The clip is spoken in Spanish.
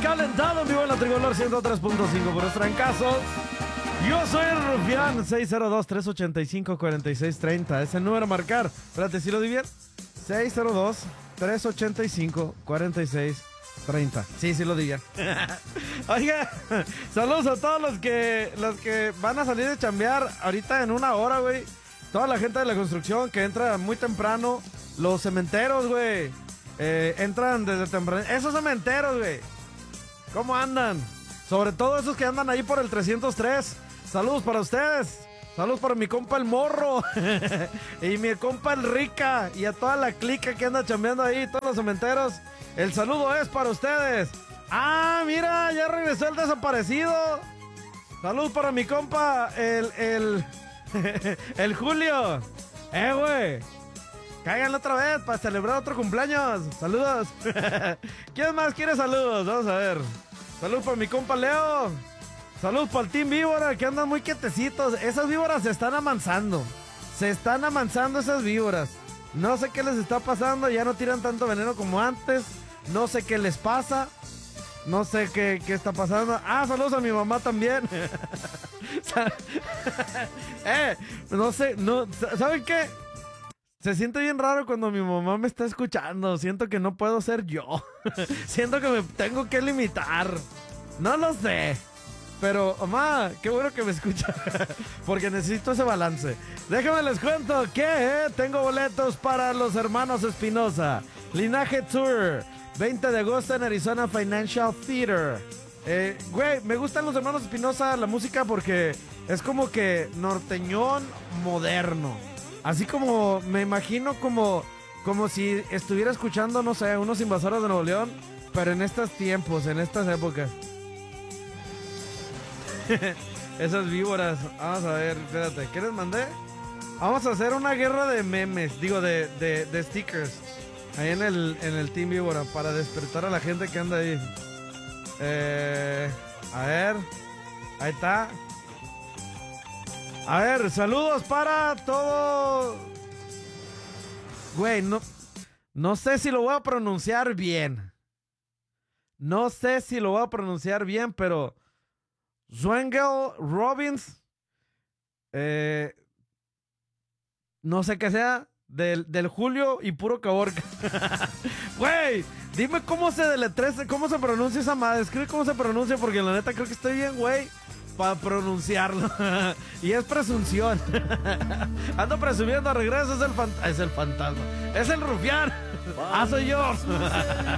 calentado en vivo en la Tricolor 103.5 por los trancazos. Yo soy el Rufián. 602-385-4630 es el número a marcar. Espérate, ¿sí lo di bien? 602-385-4630. Sí, sí lo di bien. Oiga, saludos a todos los que van a salir de chambear ahorita en una hora, güey. Toda la gente de la construcción que entra muy temprano. Los cementeros, güey. Entran desde temprano. Esos cementeros, güey. ¿Cómo andan? Sobre todo esos que andan ahí por el 303. Saludos para ustedes. Saludos para mi compa el Morro. Y mi compa el Rica. Y a toda la clica que anda chambeando ahí. Todos los cementeros. El saludo es para ustedes. Ah, mira, ya regresó el desaparecido. Saludos para mi compa el Julio. Güey. Cáiganle otra vez para celebrar otro cumpleaños. Saludos. ¿Quién más quiere saludos? Vamos a ver. Saludos para mi compa Leo. Saludos para el Team Víbora, que andan muy quietecitos. Esas víboras se están amansando. Se están amansando esas víboras. No sé qué les está pasando. Ya no tiran tanto veneno como antes. No sé qué les pasa. No sé qué está pasando. Ah, saludos a mi mamá también. No sé, no, ¿saben qué? Se siente bien raro cuando mi mamá me está escuchando. Siento que no puedo ser yo. Siento que me tengo que limitar. No lo sé. Pero, mamá, qué bueno que me escucha. Porque necesito ese balance. Déjenme les cuento que tengo boletos para los hermanos Espinosa. Linaje Tour. 20 de agosto en Arizona Financial Theater. Güey, me gustan los hermanos Espinosa la música porque es como que norteñón moderno. Así como, me imagino como si estuviera escuchando, no sé, unos Invasores de Nuevo León, pero en estos tiempos, en estas épocas. Esas víboras. Vamos a ver, espérate, ¿qué les mandé? Vamos a hacer una guerra de memes, digo, de stickers. Ahí en el Team Víbora, para despertar a la gente que anda ahí. A ver, ahí está. A ver, saludos para todo. Güey, no sé si lo voy a pronunciar bien. No sé si lo voy a pronunciar bien, pero Zwengel Robbins. No sé qué sea. Del Julio y puro Caborca. Güey, dime cómo se deletrea, cómo se pronuncia esa madre. Escribe cómo se pronuncia, porque la neta creo que estoy bien, güey, para pronunciarlo. Y es presunción. Ando presumiendo, regreso, es el fantasma. Es el Rufián. Soy yo.